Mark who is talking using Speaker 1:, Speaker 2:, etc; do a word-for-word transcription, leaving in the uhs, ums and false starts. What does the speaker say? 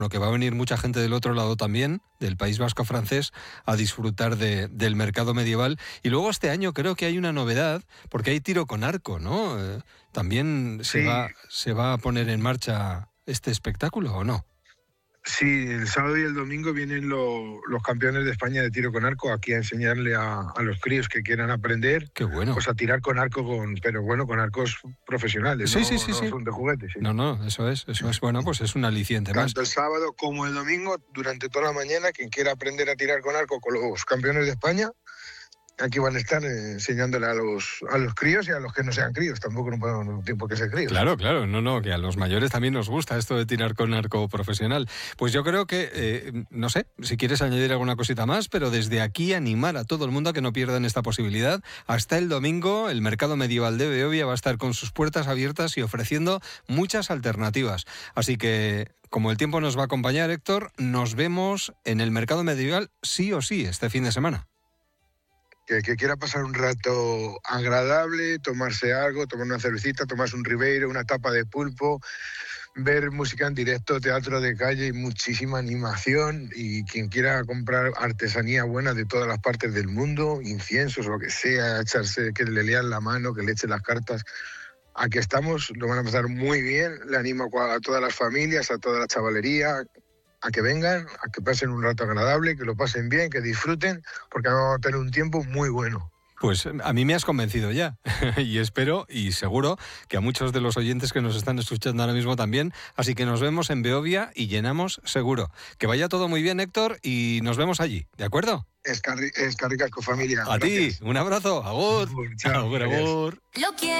Speaker 1: lo que va a venir mucha gente del otro lado también, del País Vasco francés, a disfrutar de, del mercado medieval. Y luego este año creo que hay una novedad, porque hay tiro con arco, ¿no? Eh, también
Speaker 2: Sí.
Speaker 1: se va, se va a poner en marcha este espectáculo, ¿o no?
Speaker 2: Sí, el sábado y el domingo vienen lo- los campeones de España de tiro con arco aquí a enseñarle a, a los críos que quieran aprender,
Speaker 1: Qué bueno.
Speaker 2: pues a tirar con arco, con, pero bueno, con arcos profesionales,
Speaker 1: Sí,
Speaker 2: no,
Speaker 1: sí, sí,
Speaker 2: no
Speaker 1: sí.
Speaker 2: son de juguete. Sí.
Speaker 1: No, no, eso es, eso es. Bueno, pues es un aliciente más.
Speaker 2: Tanto el sábado como el domingo, durante toda la mañana, quien quiera aprender a tirar con arco con los campeones de España, aquí van a estar eh, enseñándole a los, a los críos y a los que no sean críos. Tampoco no podemos tiempo que ser críos.
Speaker 1: Claro, claro, no, no, que a los mayores también nos gusta esto de tirar con arco profesional. Pues yo creo que, eh, no sé, si quieres añadir alguna cosita más, pero desde aquí animar a todo el mundo a que no pierdan esta posibilidad. Hasta el domingo, el Mercado Medieval de Beovia va a estar con sus puertas abiertas y ofreciendo muchas alternativas. Así que, como el tiempo nos va a acompañar, Héctor, nos vemos en el Mercado Medieval sí o sí este fin de semana.
Speaker 2: Que, que quiera pasar un rato agradable, tomarse algo, tomar una cervecita, tomarse un ribeiro, una tapa de pulpo, ver música en directo, teatro de calle y muchísima animación. Y quien quiera comprar artesanía buena de todas las partes del mundo, inciensos o lo que sea, echarse, que le lean la mano, que le echen las cartas. Aquí estamos, lo van a pasar muy bien. Le animo a todas las familias, a toda la chavalería, a que vengan, a que pasen un rato agradable, que lo pasen bien, que disfruten, porque vamos a tener un tiempo muy bueno.
Speaker 1: Pues a mí me has convencido ya y espero y seguro que a muchos de los oyentes que nos están escuchando ahora mismo también, así que nos vemos en Beovia y llenamos seguro. Que vaya todo muy bien, Héctor, y nos vemos allí, ¿de acuerdo?
Speaker 2: Escarri- Escarricasco, familia.
Speaker 1: A
Speaker 2: Gracias.
Speaker 1: ti, un abrazo, agur,
Speaker 2: Chao,
Speaker 1: agur,
Speaker 2: adiós.
Speaker 1: agur.
Speaker 3: Lo quiero.